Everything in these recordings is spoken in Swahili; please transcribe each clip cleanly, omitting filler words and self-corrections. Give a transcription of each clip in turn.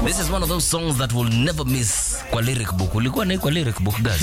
This is one of those songs that will never miss kwa lyric book. Ulikuwa na kwa lyric book, guys.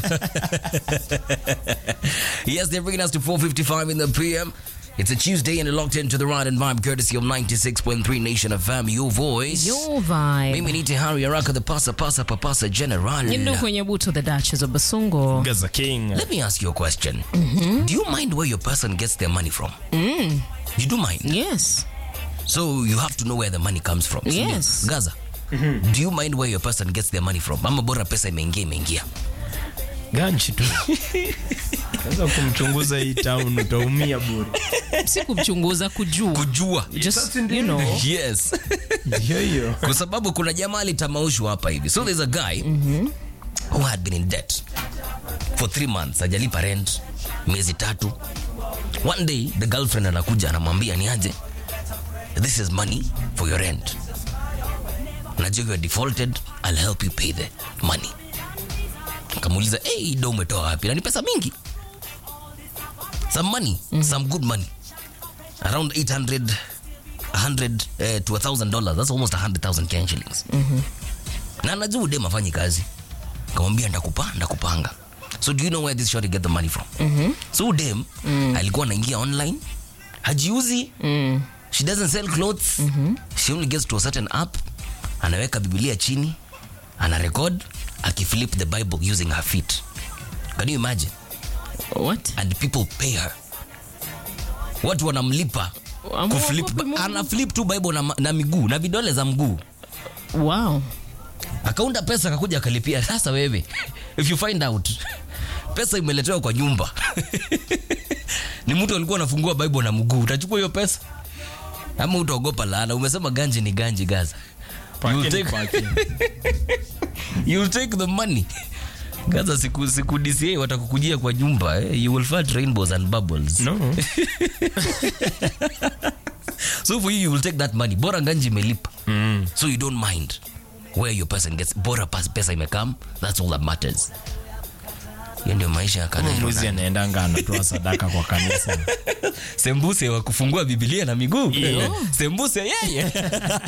Yes, they're bringing us to 4:55 in the PM. It's a Tuesday and you're locked into the Ride and Vibe courtesy of 96.3 Nation FM, your voice. Your vibe. Mimi ni Tahari Araka, the pasa general. Ndio kwenye buto the Duchess of Basungo. Gaza King. Let me ask you a question. Do you mind where your person gets their money from? You do mind? Yes. So you have to know where the money comes from. Yes. Gaza, do you mind where your person gets their money from? Ama bora pesa imeingia. Ganchi tu. Kaza kumchunguza hii town utaumia bure. Si kumchunguza kujua. Just, you know. Yes. Yo. Kwa sababu kuna jamaa alitamaushwa hapa hivi. So there's a guy who had been in debt for 3 months. Hajalipa rent miezi 3. One day the girlfriend anakuja anamwambia niaje, this is money for your rent. Najua you are defaulted, I'll help you pay the money. Kamuuliza, hey, do umetoa wapi? Na ni pesa mingi. Some money, some good money. Around 100 to $1,000. That's almost 100,000 Kenyan shillings. Na najua dem afanyi kazi. Kamwambia ndakupanga. So do you know where this shorty get the money from? So dem alikuwa anaingia online. Hajiuzi. She doesn't sell clothes. She only gets to a certain app. Anaweka Biblia chini. Ana record. Akiflip the Bible using her feet. Can you imagine? What? And people pay her. Watu wanamlipa kuflip. Ana flip tu Bible na miguu na vidole za mguu. Wow. Akaunda pesa akakuja akalipia. Sasa wewe, if you find out pesa imeletewa kwa nyumba ni mtu alikuwa anafungua Bible na mguu, utachukua hiyo pesa ama utaogopa laana? Umesema ganji ni ganji, Gaza. You'll take the money. Gaza, siku DCA watakukujia kwa nyumba. You will find rainbows and bubbles. No. So for you will take that money. Bora ganji imelipa. So you don't mind where your person gets. Bora pesa imekam. That's all that matters. Hiyo ndio maisha ya Kanairo. Mwizi anaendanga anatoa sadaka kwa kanisa. Sembuse wa kufungua Biblia na miguu. Sembuse yeye.